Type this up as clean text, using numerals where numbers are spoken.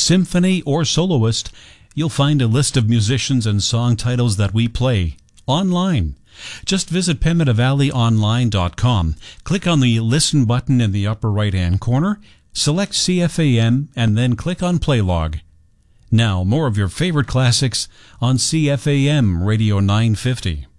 symphony, or soloist, you'll find a list of musicians and song titles that we play online. Just visit PemidavalleyOnline.com, click on the Listen button in the upper right-hand corner, select CFAM, and then click on Play Log. Now, more of your favorite classics on CFAM Radio 950.